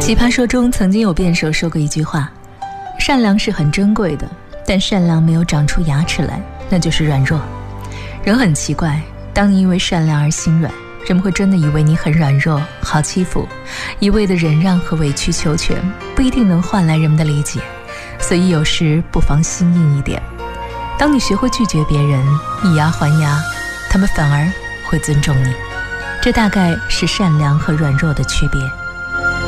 奇葩说中曾经有辩手说过一句话：善良是很珍贵的，但善良没有长出牙齿来，那就是软弱。人很奇怪，当你因为善良而心软，人们会真的以为你很软弱，好欺负。一味的忍让和委曲求全不一定能换来人们的理解，所以有时不妨心硬一点。当你学会拒绝别人，以牙还牙，他们反而会尊重你。这大概是善良和软弱的区别。